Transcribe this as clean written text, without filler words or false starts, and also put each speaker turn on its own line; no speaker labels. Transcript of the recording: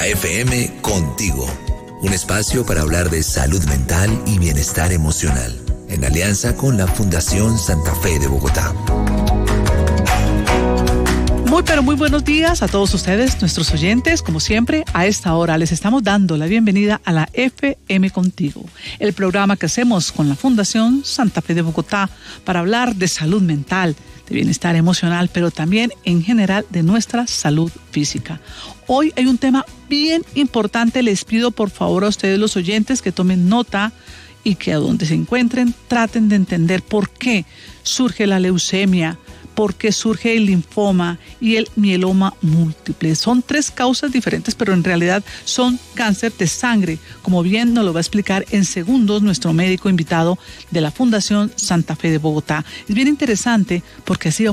la FM Contigo. Un espacio para hablar de salud mental y bienestar emocional, en alianza con la Fundación Santa Fe de Bogotá.
Muy buenos días a todos ustedes, nuestros oyentes. Como siempre, a esta hora les estamos dando la bienvenida a la FM Contigo, el programa que hacemos con la Fundación Santa Fe de Bogotá para hablar de salud mental, de bienestar emocional, pero también en general de nuestra salud física. Hoy hay un tema bien importante. Les pido por favor a ustedes, los oyentes, que tomen nota y que a donde se encuentren traten de entender por qué surge la leucemia, por qué surge el linfoma y el mieloma múltiple. Son 3 causas diferentes, pero en realidad son cáncer de sangre, como bien nos lo va a explicar en segundos nuestro médico invitado de la Fundación Santa Fe de Bogotá. Es bien interesante porque así